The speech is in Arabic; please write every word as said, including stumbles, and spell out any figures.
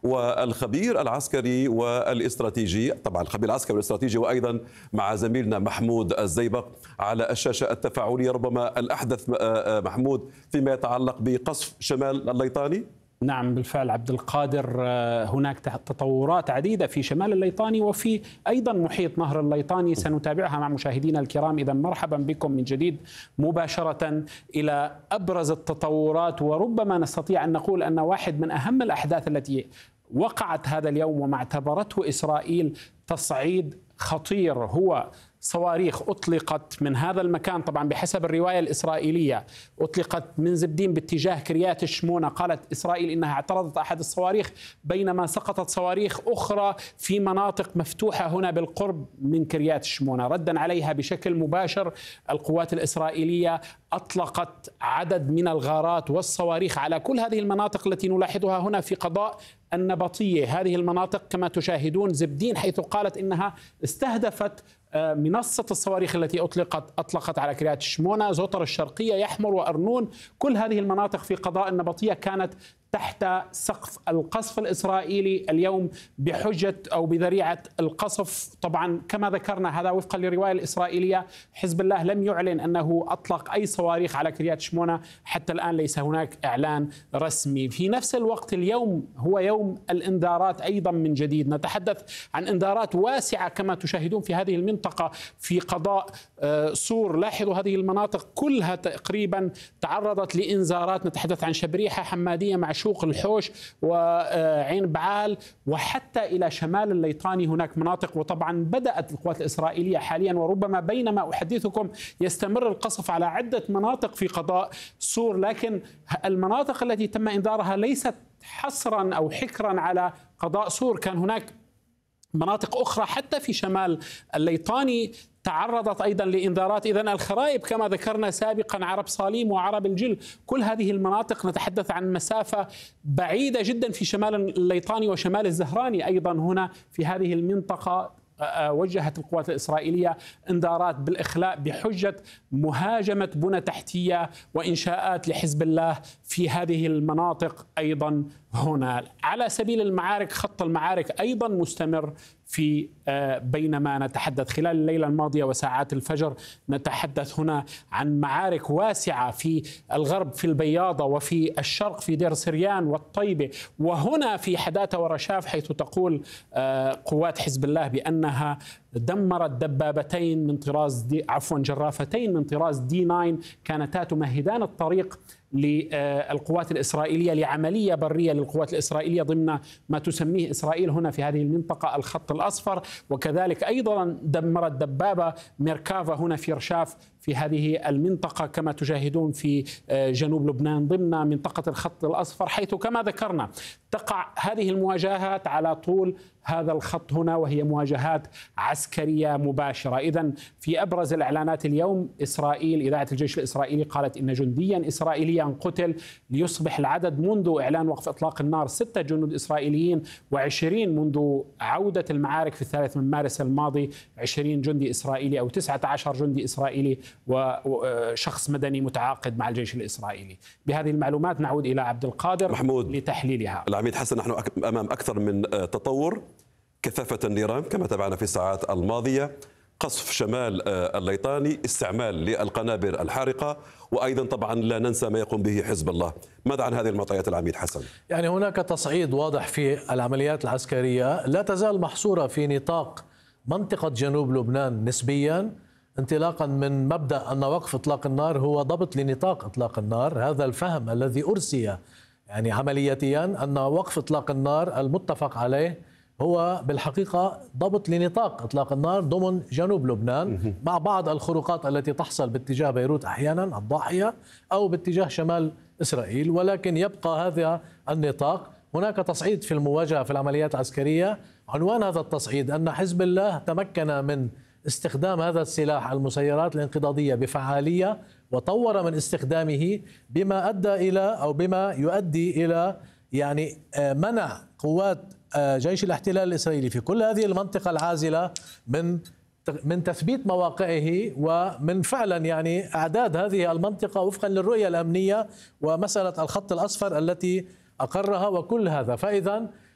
والخبير العسكري والاستراتيجي، طبعا الخبير العسكري والاستراتيجي، وأيضا مع زميلنا محمود الزيبق على الشاشة التفاعلية. ربما الأحدث محمود فيما يتعلق بقصف شمال الليطاني. نعم بالفعل عبد القادر، هناك تطورات عديدة في شمال الليطاني وفي أيضا محيط نهر الليطاني سنتابعها مع مشاهدينا الكرام. إذا مرحبا بكم من جديد مباشرة إلى أبرز التطورات، وربما نستطيع أن نقول أن واحد من أهم الأحداث التي وقعت هذا اليوم وما اعتبرته إسرائيل تصعيد خطير هو صواريخ أطلقت من هذا المكان. طبعا بحسب الرواية الإسرائيلية أطلقت من زبدين باتجاه كريات شمونة. قالت إسرائيل إنها اعترضت أحد الصواريخ، بينما سقطت صواريخ أخرى في مناطق مفتوحة هنا بالقرب من كريات شمونة. ردا عليها بشكل مباشر القوات الإسرائيلية أطلقت عدد من الغارات والصواريخ على كل هذه المناطق التي نلاحظها هنا في قضاء النبطية. هذه المناطق كما تشاهدون زبدين، حيث قالت إنها استهدفت منصة الصواريخ التي أطلقت أطلقت على كريات شمونة، زوطر الشرقية، يحمر وأرنون. كل هذه المناطق في قضاء النبطية كانت تحت سقف القصف الإسرائيلي اليوم بحجة أو بذريعة القصف. طبعا كما ذكرنا هذا وفقا للرواية الإسرائيلية، حزب الله لم يعلن أنه أطلق أي صواريخ على كريات شمونة، حتى الآن ليس هناك إعلان رسمي. في نفس الوقت اليوم هو يوم الإنذارات أيضا من جديد. نتحدث عن إنذارات واسعة كما تشاهدون في هذه المنطقة في قضاء صور. لاحظوا هذه المناطق كلها تقريبا تعرضت لإنذارات. نتحدث عن شبريحة، حمادية، مع شوق الحوش وعين بعال، وحتى إلى شمال الليطاني هناك مناطق. وطبعا بدأت القوات الإسرائيلية حاليا، وربما بينما أحدثكم يستمر القصف على عدة مناطق في قضاء صور، لكن المناطق التي تم إنذارها ليست حصرا أو حكرا على قضاء صور. كان هناك مناطق أخرى حتى في شمال الليطاني تعرضت أيضا لإنذارات. إذن الخرائب كما ذكرنا سابقا، عرب صاليم وعرب الجل، كل هذه المناطق نتحدث عن مسافة بعيدة جدا في شمال الليطاني وشمال الزهراني. أيضا هنا في هذه المنطقة وجهت القوات الإسرائيلية انذارات بالإخلاء بحجة مهاجمة بنى تحتية وإنشاءات لحزب الله في هذه المناطق. أيضا هنا على سبيل المعارك، خط المعارك أيضا مستمر في بينما نتحدث خلال الليلة الماضية وساعات الفجر نتحدث هنا عن معارك واسعة في الغرب في البياضة، وفي الشرق في دير سريان والطيبة، وهنا في حداثة ورشاف، حيث تقول قوات حزب الله بأنها دمرت دبابتين من طراز دي عفوا جرافتين من طراز دي تسعة كانتا تمهدان الطريق للقوات الإسرائيلية لعملية برية للقوات الإسرائيلية ضمن ما تسميه إسرائيل هنا في هذه المنطقة الخط الأصفر. وكذلك أيضا دمرت دبابة ميركافا هنا في رشاف في هذه المنطقة كما تشاهدون في جنوب لبنان ضمن منطقة الخط الأصفر، حيث كما ذكرنا تقع هذه المواجهات على طول هذا الخط هنا، وهي مواجهات عسكرية مباشرة. إذن في أبرز الإعلانات اليوم، إسرائيل إذاعة الجيش الإسرائيلي قالت إن جنديا إسرائيليا قتل، ليصبح العدد منذ إعلان وقف إطلاق النار ستة جنود إسرائيليين، وعشرين منذ عودة المعارك في الثالث من مارس الماضي، عشرين جندي إسرائيلي أو تسعة عشر جندي إسرائيلي وشخص مدني متعاقد مع الجيش الإسرائيلي. بهذه المعلومات نعود إلى عبد القادر محمود لتحليلها. العميد حسن، نحن أمام أكثر من تطور. كثافة النيران كما تابعنا في الساعات الماضية، قصف شمال الليطاني، استعمال للقنابل الحارقة، وأيضا طبعا لا ننسى ما يقوم به حزب الله. ماذا عن هذه المعطيات العميد حسن؟ يعني هناك تصعيد واضح في العمليات العسكرية، لا تزال محصورة في نطاق منطقة جنوب لبنان نسبيا، انطلاقا من مبدأ أن وقف إطلاق النار هو ضبط لنطاق إطلاق النار. هذا الفهم الذي أرسي يعني عملياتيا أن وقف إطلاق النار المتفق عليه هو بالحقيقة ضبط لنطاق إطلاق النار ضمن جنوب لبنان، مع بعض الخروقات التي تحصل باتجاه بيروت أحيانا الضاحية أو باتجاه شمال إسرائيل، ولكن يبقى هذا النطاق. هناك تصعيد في المواجهة في العمليات العسكرية. عنوان هذا التصعيد أن حزب الله تمكن من استخدام هذا السلاح المسيرات الانقضاضية بفعالية، وطور من استخدامه بما أدى إلى أو بما يؤدي إلى يعني منع قوات جيش الاحتلال الإسرائيلي في كل هذه المنطقة العازلة من من تثبيت مواقعه ومن فعلا يعني إعداد هذه المنطقة وفقا للرؤية الأمنية ومسألة الخط الأصفر التي أقرها وكل هذا. فإذا